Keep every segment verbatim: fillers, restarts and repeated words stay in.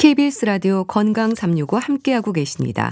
케이비에스 라디오 건강 삼육오 함께하고 계십니다.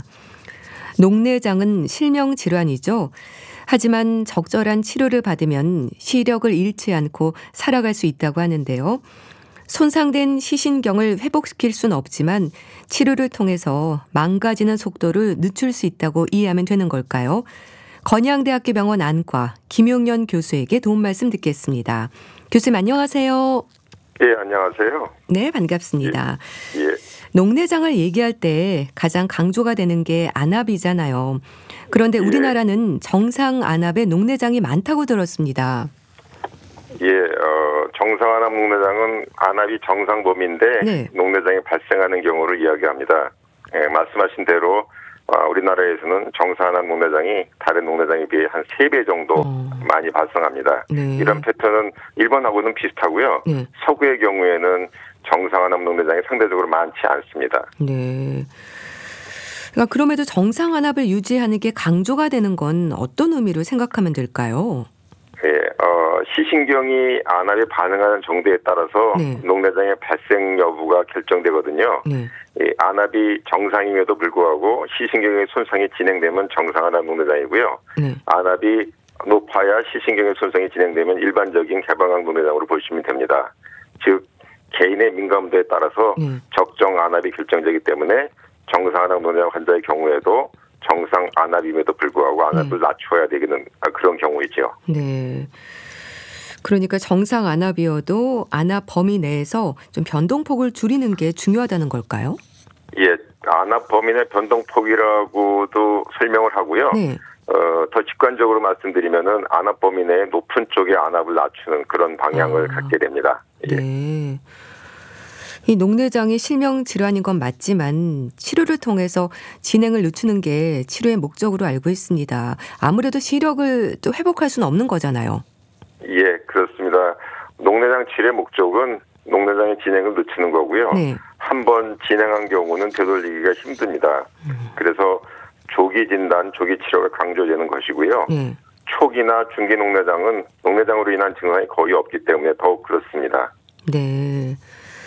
녹내장은 실명 질환이죠. 하지만 적절한 치료를 받으면 시력을 잃지 않고 살아갈 수 있다고 하는데요. 손상된 시신경을 회복시킬 수는 없지만 치료를 통해서 망가지는 속도를 늦출 수 있다고 이해하면 되는 걸까요? 건양대학교 병원 안과 김용년 교수에게 도움 말씀 듣겠습니다. 교수님 안녕하세요. 예, 안녕하세요. 네, 반갑습니다. 예. 예. 녹내장을 얘기할 때 가장 강조가 되는 게 안압이잖아요. 그런데 예. 우리나라는 정상 안압에 녹내장이 많다고 들었습니다. 예, 어, 정상 안압 녹내장은 안압이 정상 범위인데 네. 녹내장이 발생하는 경우를 이야기합니다. 예, 말씀하신 대로 어, 우리나라에서는 정상 안압 녹내장이 다른 녹내장에 비해 한 세 배 정도 어. 많이 발생합니다. 네. 이런 패턴은 일본하고는 비슷하고요. 네. 서구의 경우에는 정상 안압 녹내장이 상대적으로 많지 않습니다. 네. 그러니까 그럼에도 정상 안압을 유지하는 게 강조가 되는 건 어떤 의미로 생각하면 될까요? 예, 어, 시신경이 안압에 반응하는 정도에 따라서 네. 녹내장의 발생 여부가 결정되거든요. 네. 이 안압이 정상임에도 불구하고 시신경의 손상이 진행되면 정상 안압 녹내장이고요. 네. 안압이 높아야 시신경의 손상이 진행되면 일반적인 개방암 녹내장으로 보시면 됩니다. 즉 개인의 민감도에 따라서 네. 적정 안압이 결정되기 때문에 정상 안압 녹내장 환자의 경우에도 정상 안압임에도 불구하고 안압을 네. 낮춰야 되는 그런 경우이죠. 네. 그러니까 정상 안압이어도 안압 범위 내에서 좀 변동폭을 줄이는 게 중요하다는 걸까요? 예, 안압 범위 내 변동폭이라고도 설명을 하고요. 네. 어, 더 직관적으로 말씀드리면은 안압 범위 내의 높은 쪽의 안압을 낮추는 그런 방향을 아. 갖게 됩니다. 예. 네. 이 녹내장이 실명 질환인 건 맞지만 치료를 통해서 진행을 늦추는 게 치료의 목적으로 알고 있습니다. 아무래도 시력을 또 회복할 수는 없는 거잖아요. 예, 그렇습니다. 녹내장 치료의 목적은 녹내장의 진행을 늦추는 거고요. 네. 한번 진행한 경우는 되돌리기가 힘듭니다. 음. 그래서 조기 진단, 조기 치료가 강조되는 것이고요. 네. 초기나 중기 녹내장은 녹내장으로 인한 증상이 거의 없기 때문에 더욱 그렇습니다. 네.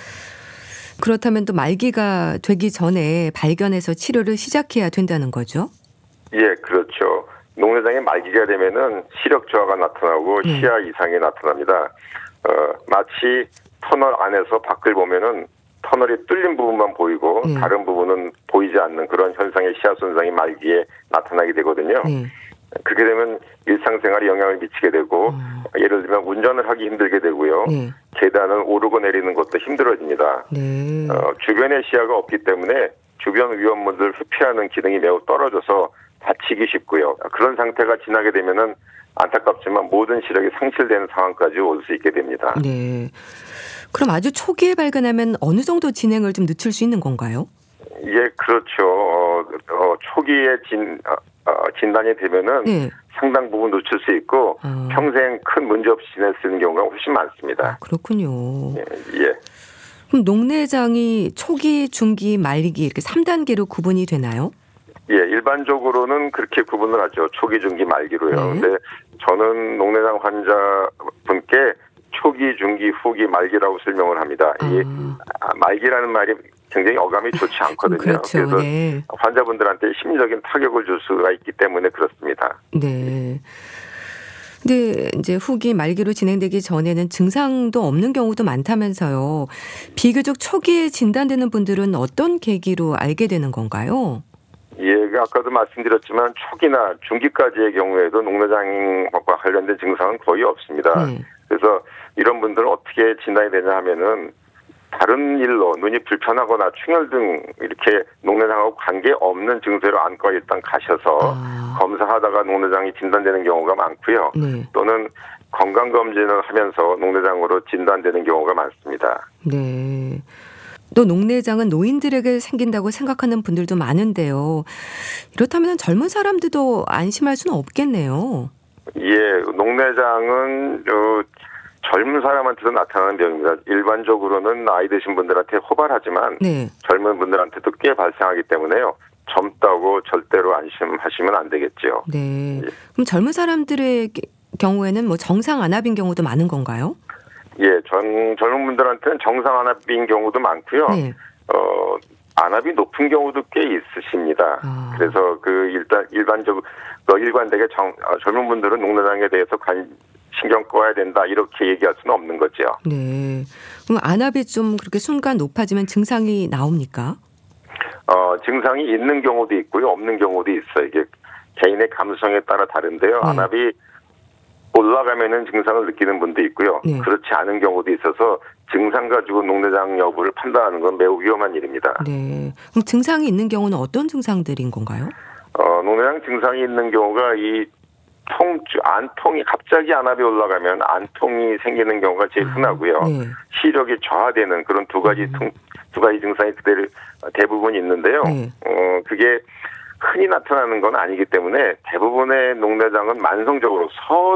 그렇다면 또 말기가 되기 전에 발견해서 치료를 시작해야 된다는 거죠? 예, 그렇죠. 녹내장이 말기가 되면은 시력 저하가 나타나고 네. 시야 이상이 나타납니다. 어, 마치 터널 안에서 밖을 보면은 터널이 뚫린 부분만 보이고 네. 다른 부분은 보이지 않는 그런 현상의 시야 손상이 말기에 나타나게 되거든요. 네. 그렇게 되면 일상생활에 영향을 미치게 되고 음. 예를 들면 운전을 하기 힘들게 되고요. 네. 계단을 오르고 내리는 것도 힘들어집니다. 네. 어, 주변에 시야가 없기 때문에 주변 위험물들을 회피하는 기능이 매우 떨어져서 다치기 쉽고요. 그런 상태가 지나게 되면은 안타깝지만 모든 시력이 상실되는 상황까지 올 수 있게 됩니다. 네. 그럼 아주 초기에 발견하면 어느 정도 진행을 좀 늦출 수 있는 건가요? 예, 그렇죠. 어, 어, 초기에 진, 어, 어, 진단이 되면은 네. 상당 부분 늦출 수 있고 아. 평생 큰 문제 없이 지낼 수 있는 경우가 훨씬 많습니다. 아, 그렇군요. 예, 예. 그럼 녹내장이 초기, 중기, 말기 이렇게 삼 단계로 구분이 되나요? 예, 일반적으로는 그렇게 구분을 하죠. 초기, 중기, 말기로요. 네. 근데 저는 녹내장 환자분께 초기, 중기, 후기, 말기라고 설명을 합니다. 아. 이 아, 말기라는 말이 굉장히 어감이 좋지 않거든요. 그렇죠. 그래서 네. 환자분들한테 심리적인 타격을 줄 수가 있기 때문에 그렇습니다. 네. 근데 이제 후기 말기로 진행되기 전에는 증상도 없는 경우도 많다면서요. 비교적 초기에 진단되는 분들은 어떤 계기로 알게 되는 건가요? 예, 아까도 말씀드렸지만 초기나 중기까지의 경우에도 녹내장과 관련된 증상은 거의 없습니다. 네. 그래서 이런 분들은 어떻게 진단이 되냐 하면은 다른 일로 눈이 불편하거나 충혈 등 이렇게 녹내장하고 관계없는 증세로 안과에 일단 가셔서 아. 검사하다가 녹내장이 진단되는 경우가 많고요. 네. 또는 건강검진을 하면서 녹내장으로 진단되는 경우가 많습니다. 네. 또 녹내장은 노인들에게 생긴다고 생각하는 분들도 많은데요. 이렇다면 젊은 사람들도 안심할 수는 없겠네요. 예, 녹내장은 어, 젊은 사람한테도 나타나는 병입니다. 일반적으로는 나이 드신 분들한테 호발하지만 네. 젊은 분들한테도 꽤 발생하기 때문에요. 젊다고 절대로 안심하시면 안 되겠죠. 네. 예. 그럼 젊은 사람들의 경우에는 뭐 정상 안압인 경우도 많은 건가요? 예, 전 젊은 분들한테는 정상 안압인 경우도 많고요. 네. 어, 안압이 높은 경우도 꽤 있으십니다. 아. 그래서 그 일단 일반적으로 그 일관되게 정, 어, 젊은 분들은 녹내장에 대해서 관 신경 꺼야 된다 이렇게 얘기할 수는 없는 거죠. 네. 그럼 안압이 좀 그렇게 순간 높아지면 증상이 나옵니까? 어, 증상이 있는 경우도 있고요, 없는 경우도 있어요. 이게 개인의 감성에 따라 다른데요. 네. 안압이 올라가면은 증상을 느끼는 분도 있고요. 네. 그렇지 않은 경우도 있어서 증상 가지고 녹내장 여부를 판단하는 건 매우 위험한 일입니다. 네. 그럼 증상이 있는 경우는 어떤 증상들인 건가요? 어, 녹내장 증상이 있는 경우가 이 통주, 안통이 갑자기 안압이 올라가면 안통이 생기는 경우가 제일 아, 흔하고요. 네. 시력이 저하되는 그런 두 가지 음. 통, 두 가지 증상이 그대로 대부분 있는데요. 네. 어, 그게 흔히 나타나는 건 아니기 때문에 대부분의 녹내장은 만성적으로 서